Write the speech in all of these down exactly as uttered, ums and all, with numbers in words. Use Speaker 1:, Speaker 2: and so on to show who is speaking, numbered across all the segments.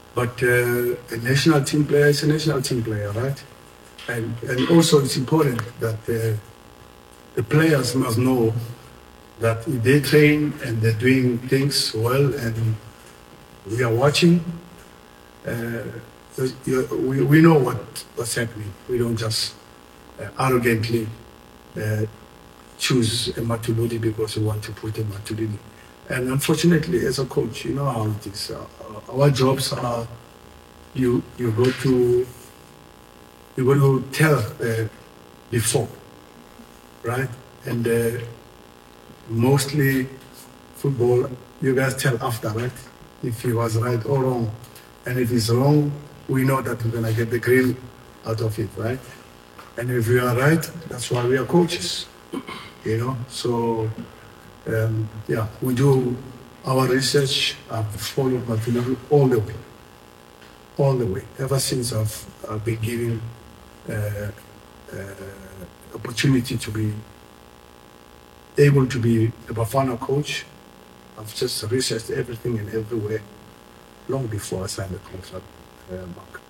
Speaker 1: But uh, a national team player is a national team player, right? And, and also it's important that uh, the players must know that if they train and they're doing things well and we are watching, uh, we, we know what, what's happening. We don't just uh, arrogantly uh, choose a Matuludi because we want to put a Matuludi. And unfortunately, as a coach, you know how it is. Uh, our jobs are, you you go to, you go to tell uh, before, right? And uh, mostly football, you guys tell after, right? If he was right or wrong. And if he's wrong, we know that we're gonna get the green out of it, right? And if we are right, that's why we are coaches, you know? So, um, yeah, we do our research, I've followed Martinelli all the way, all the way, ever since I've, I've been given uh, uh, opportunity to be able to be a Bafana coach. I've just researched everything and everywhere long before I signed the contract, uh, Mark.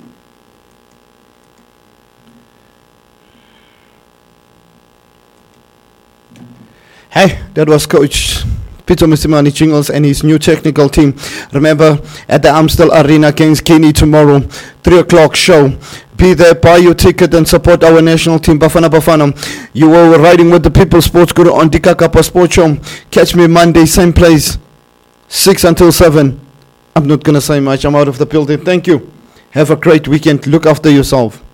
Speaker 2: Hey, that was Coach Pitso Mosimane Jingles and his new technical team. Remember, at the Amstel Arena against Guinea tomorrow, three o'clock show. Be there, buy your ticket and support our national team, Bafana Bafana. You were riding with the People Sports Guru on Dika Kappa Sports Show. Catch me Monday, same place, six until seven. I'm not going to say much. I'm out of the building. Thank you. Have a great weekend. Look after yourself.